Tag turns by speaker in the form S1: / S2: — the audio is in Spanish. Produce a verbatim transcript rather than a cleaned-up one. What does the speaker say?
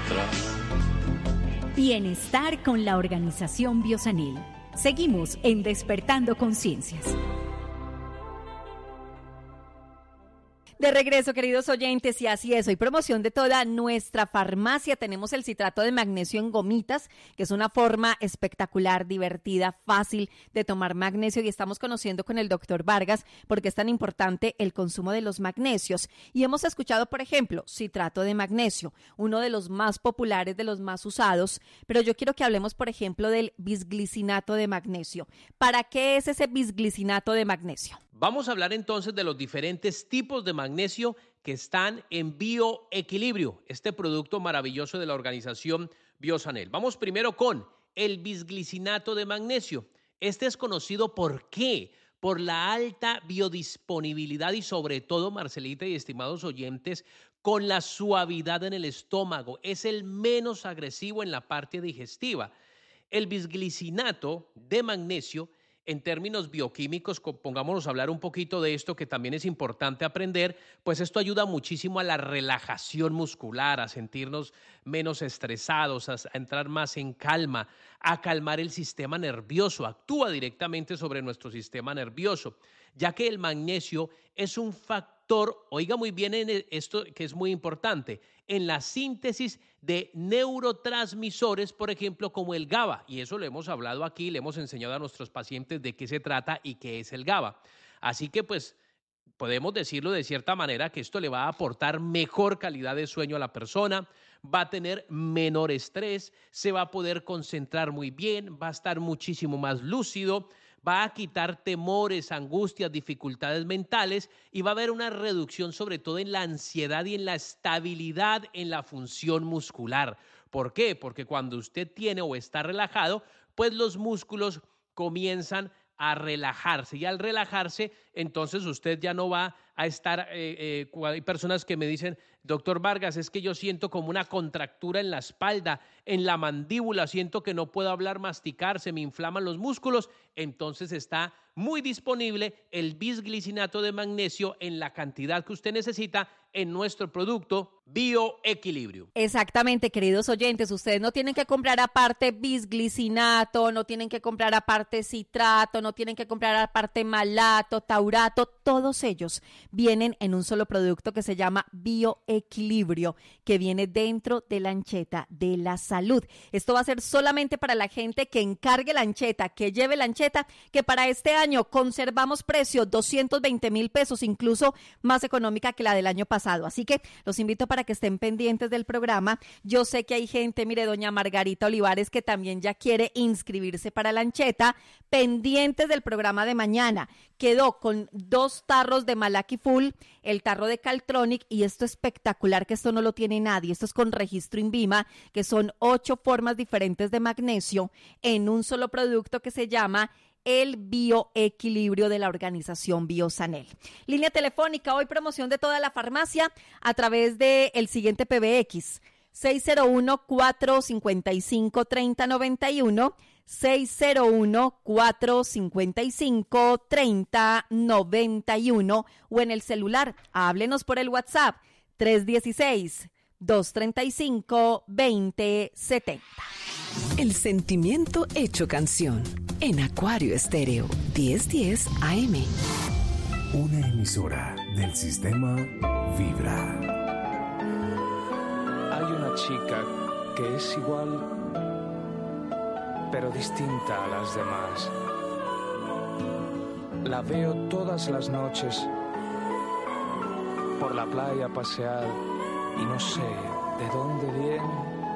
S1: atrás.
S2: Bienestar con la organización Biosanil. Seguimos en Despertando Conciencias. De regreso, queridos oyentes, y así es, hoy promoción de toda nuestra farmacia. Tenemos el citrato de magnesio en gomitas, que es una forma espectacular, divertida, fácil de tomar magnesio, y estamos conociendo con el doctor Vargas por qué es tan importante el consumo de los magnesios. Y hemos escuchado, por ejemplo, citrato de magnesio, uno de los más populares, de los más usados, pero yo quiero que hablemos, por ejemplo, del bisglicinato de magnesio. ¿Para qué es ese bisglicinato de magnesio?
S3: Vamos a hablar entonces de los diferentes tipos de magnesio que están en Bioequilibrio, este producto maravilloso de la organización Biosanil. Vamos primero con el bisglicinato de magnesio. Este es conocido ¿por qué? Por la alta biodisponibilidad y sobre todo, Marcelita y estimados oyentes, con la suavidad en el estómago. Es el menos agresivo en la parte digestiva. El bisglicinato de magnesio, en términos bioquímicos, pongámonos a hablar un poquito de esto que también es importante aprender, pues esto ayuda muchísimo a la relajación muscular, a sentirnos menos estresados, a entrar más en calma, a calmar el sistema nervioso, actúa directamente sobre nuestro sistema nervioso, ya que el magnesio es un factor, oiga muy bien en esto que es muy importante, en la síntesis de neurotransmisores, por ejemplo, como el GABA, y eso lo hemos hablado aquí, le hemos enseñado a nuestros pacientes de qué se trata y qué es el GABA. Así que pues podemos decirlo de cierta manera que esto le va a aportar mejor calidad de sueño a la persona, va a tener menor estrés, se va a poder concentrar muy bien, va a estar muchísimo más lúcido, va a quitar temores, angustias, dificultades mentales y va a haber una reducción sobre todo en la ansiedad y en la estabilidad en la función muscular. ¿Por qué? Porque cuando usted tiene o está relajado, pues los músculos comienzan a relajarse y al relajarse, entonces usted ya no va a estar, eh, eh, hay personas que me dicen, doctor Vargas, es que yo siento como una contractura en la espalda, en la mandíbula, siento que no puedo hablar, masticar, se me inflaman los músculos, entonces está muy disponible el bisglicinato de magnesio en la cantidad que usted necesita en nuestro producto Bioequilibrio.
S2: Exactamente, queridos oyentes, ustedes no tienen que comprar aparte bisglicinato, no tienen que comprar aparte citrato, no tienen que comprar aparte malato, taurato, todos ellos vienen en un solo producto que se llama Bioequilibrio, que viene dentro de la ancheta de la salud. Esto va a ser solamente para la gente que encargue la ancheta, que lleve la ancheta, que para este año conservamos precio doscientos veinte mil pesos, incluso más económica que la del año pasado. Así que los invito para que estén pendientes del programa. Yo sé que hay gente, mire, doña Margarita Olivares, que también ya quiere inscribirse para la ancheta, pendientes del programa de mañana. Quedó con dos tarros de Malaki Full, el tarro de Caltronic, y esto espectacular, que esto no lo tiene nadie, esto es con registro INVIMA, que son ocho formas diferentes de magnesio en un solo producto que se llama el Bioequilibrio de la organización Biosanil. Línea telefónica, hoy promoción de toda la farmacia a través de el siguiente P B X, seis cero uno, cuatro cinco cinco, tres cero nueve uno, seis cero uno, cuatro cinco cinco, tres cero nueve uno, o en el celular, háblenos por el WhatsApp, tres uno seis, dos tres cinco, dos cero siete cero.
S4: El sentimiento hecho canción en Acuario Estéreo diez diez A M.
S5: Una emisora del sistema Vibra.
S6: Hay una chica que es igual, pero distinta a las demás. La veo todas las noches por la playa pasear y no sé de dónde viene